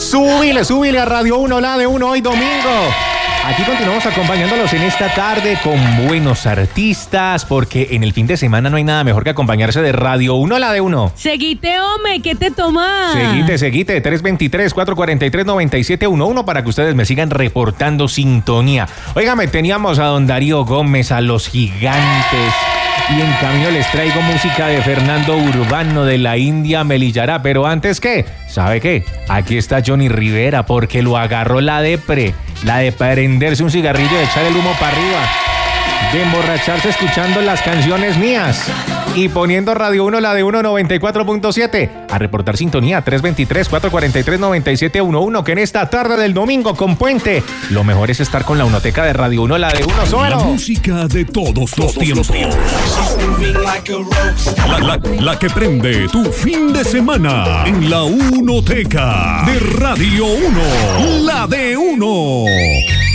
Súbile a Radio 1, la de 1 hoy domingo. Aquí continuamos acompañándolos en esta tarde con buenos artistas, porque en el fin de semana no hay nada mejor que acompañarse de Radio 1, la de 1. Seguite, hombre, ¿qué te tomás? Seguite, 323-443-9711 para que ustedes me sigan reportando sintonía. Óigame, teníamos a don Darío Gómez, a Los Gigantes, y en camino les traigo música de Fernando Urbano, de la India Melillará, pero antes, ¿qué? ¿Sabe qué? Aquí está Johnny Rivera, porque lo agarró la de prenderse un cigarrillo, de echar el humo para arriba, de emborracharse escuchando las canciones mías y poniendo Radio 1, la de 194.7, a reportar sintonía 323-443-9711, que en esta tarde del domingo con puente, lo mejor es estar con la unoteca de Radio 1, la de 1 solo. La música de todos los tiempos. La que prende tu fin de semana en la unoteca de Radio 1, la de 1.